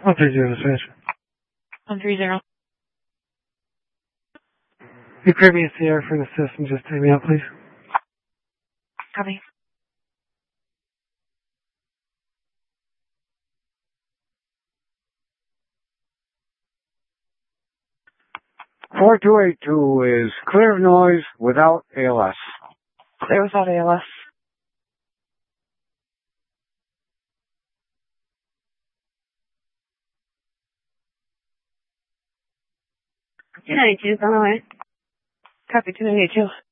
130 finish. 130. You previous air for the system, just take me out, please. Copy. Four 282 is clear of noise without ALS. Clear without ALS. Two 92, on the way. Copy 292.